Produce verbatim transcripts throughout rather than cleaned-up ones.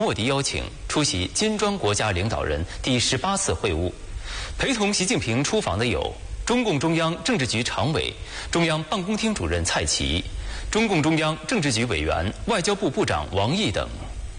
莫迪邀请出席金砖国家领导人第十八次会晤，陪同习近平出访的有中共中央政治局常委、中央办公厅主任蔡奇、中共中央政治局委员、外交部部长王毅等。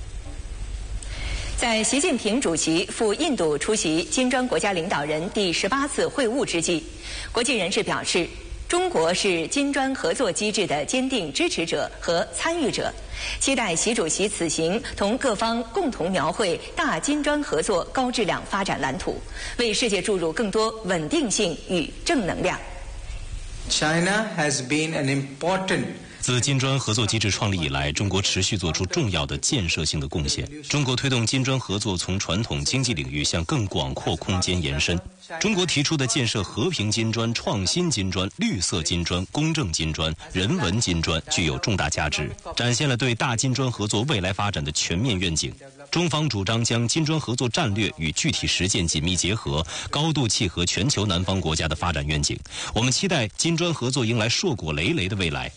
在习近平主席赴印度出席金砖国家领导人第十八次会晤之际，国际人士表示，中国是金砖合作机制的坚定支持者和参与者，期待习主席此行同各方共同描绘大金砖合作高质量发展蓝图，为世界注入更多稳定性与正能量。 China has been an important 自金砖合作机制创立以来，中国持续做出重要的建设性的贡献。中国推动金砖合作从传统经济领域向更广阔空间延伸。中国提出的建设和平金砖、创新金砖、绿色金砖、公正金砖、人文金砖具有重大价值，展现了对大金砖合作未来发展的全面愿景。中方主张将金砖合作战略与具体实践紧密结合，高度契合全球南方国家的发展愿景。我们期待金砖合作迎来硕果累累的未来。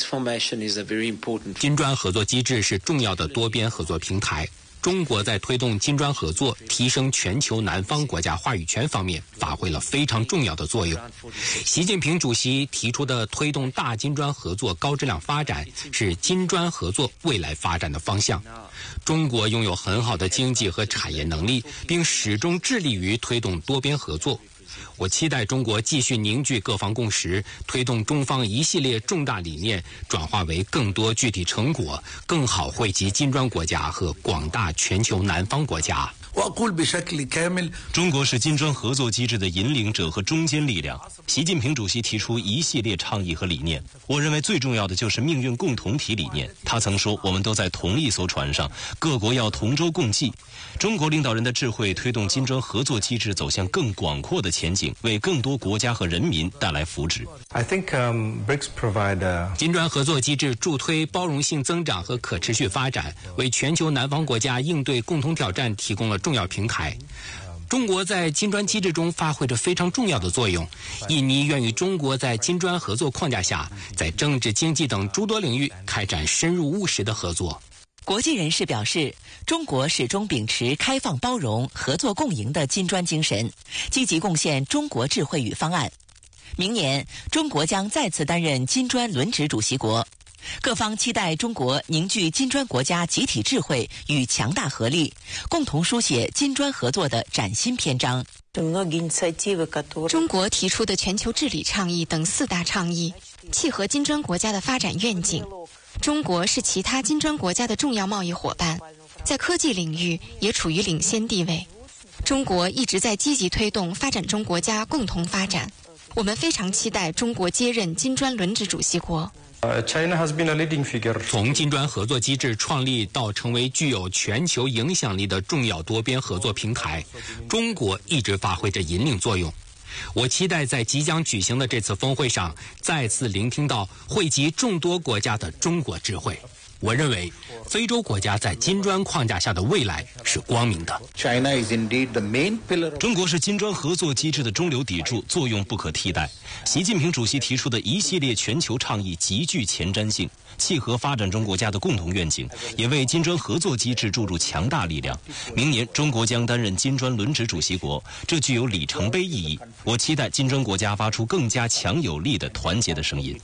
金砖合作机制是重要的多边合作平台。中国在推动金砖合作、提升全球南方国家话语权方面发挥了非常重要的作用。习近平主席提出的推动大金砖合作高质量发展，是金砖合作未来发展的方向。中国拥有很好的经济和产业能力，并始终致力于推动多边合作。我期待中国继续凝聚各方共识，推动中方一系列重大理念转化为更多具体成果，更好惠及金砖国家和广大全球南方国家。 中国是金砖合作机制的引领者和中坚力量。习近平主席提出一系列倡议和理念，我认为最重要的就是命运共同体理念。他曾说，我们都在同一艘船上，各国要同舟共济。中国领导人的智慧推动金砖合作机制走向更广阔的前景，为更多国家和人民带来福祉。 I think, um, B R I C S provide a... 金砖合作机制助推包容性增长和可持续发展，为全球南方国家应对共同挑战提供了重要平台。中国在金砖机制中发挥着非常重要的作用。印尼愿与中国在金砖合作框架下，在政治、经济等诸多领域开展深入务实的合作。 国际人士表示，中国始终秉持开放包容、合作共赢的金砖精神，积极贡献中国智慧与方案。明年，中国将再次担任金砖轮值主席国。各方期待中国凝聚金砖国家集体智慧与强大合力，共同书写金砖合作的崭新篇章。 中国提出的全球治理倡议等四大倡议，契合金砖国家的发展愿景。中国是其他金砖国家的重要贸易伙伴，在科技领域也处于领先地位。中国一直在积极推动发展中国家共同发展。我们非常期待中国接任金砖轮值主席国。 China has been a leading figure. 从金砖合作机制创立到成为具有全球影响力的重要多边合作平台，中国一直发挥着引领作用。我期待在即将举行的这次峰会上，再次聆听到惠及众多国家的中国智慧。我认为，非洲国家在金砖框架下的未来是光明的。 China is indeed the main pillar. 中国是金砖合作机制的中流砥柱，作用不可替代。习近平主席提出的一系列全球倡议极具前瞻性，契合发展中国家的共同愿景，也为金砖合作机制注入强大力量。明年，中国将担任金砖轮值主席国，这具有里程碑意义。我期待金砖国家发出更加强有力的团结的声音。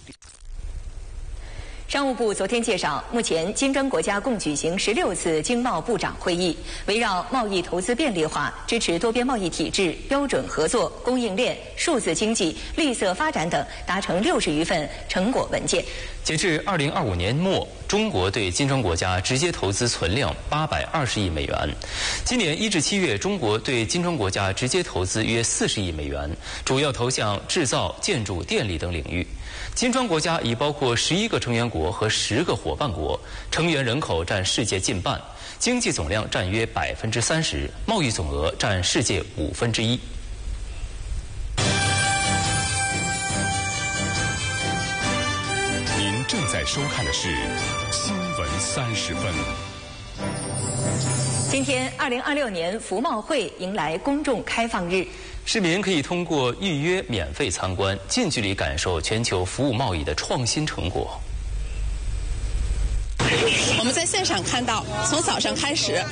商务部昨天介绍，目前金砖国家共举行十六次经贸部长会议，围绕贸易投资便利化、支持多边贸易体制、标准合作、供应链、数字经济、绿色发展等，达成六十余份成果文件。 截至二零二五年末，中国对金砖国家直接投资存量八百二十亿美元。今年一至七月，中国对金砖国家直接投资约四十亿美元，主要投向制造、建筑、电力等领域。金砖国家已包括十一个成员国和十个伙伴国，成员人口占世界近半，经济总量占约百分之三十，贸易总额占世界五分之一。 您正在收看的是《新闻三十分》。 今天，二零二六年服贸会迎来公众开放日。 市民可以通过预约免费参观，近距离感受全球服务贸易的创新成果。 我们在在线上看到，从早上开始，